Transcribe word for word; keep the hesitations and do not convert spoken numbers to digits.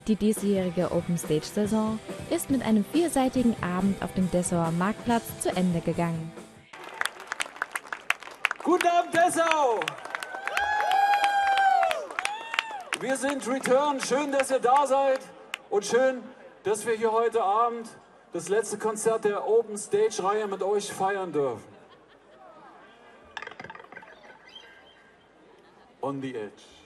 Die diesjährige Open Stage Saison ist mit einem vierseitigen Abend auf dem Dessauer Marktplatz zu Ende gegangen. Guten Abend, Dessau! Wir sind Return. Schön, dass ihr da seid und schön, dass wir hier heute Abend das letzte Konzert der Open Stage Reihe mit euch feiern dürfen. On the Edge.